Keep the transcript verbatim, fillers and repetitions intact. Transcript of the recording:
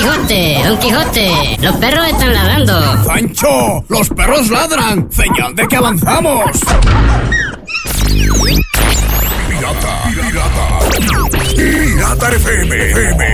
Quijote, Don Quijote, los perros están ladrando. ¡Sancho, los perros ladran! ¡Señal de que avanzamos! Pirata, pirata, pirata F M.